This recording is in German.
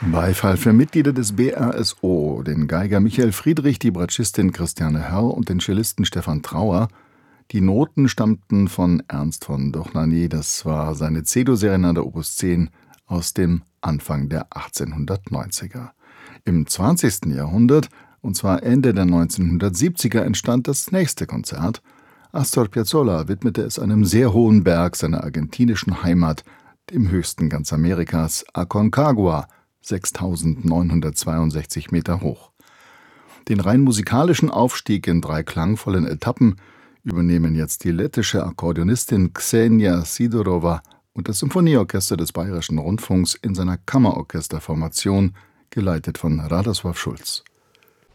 Beifall für Mitglieder des BRSO, den Geiger Michael Friedrich, die Bratschistin Christiane Herr und den Cellisten Stefan Trauer. Die Noten stammten von Ernst von Dohnanyi, das war seine C-Dur-Serenade Opus 10 aus dem Anfang der 1890er. Im 20. Jahrhundert, und zwar Ende der 1970er, entstand das nächste Konzert. Astor Piazzolla widmete es einem sehr hohen Berg seiner argentinischen Heimat, dem höchsten ganz Amerikas, Aconcagua, 6.962 Meter hoch. Den rein musikalischen Aufstieg in 3 klangvollen Etappen übernehmen jetzt die lettische Akkordeonistin Ksenia Sidorova und das Symphonieorchester des Bayerischen Rundfunks in seiner Kammerorchesterformation, geleitet von Radosław Schulz.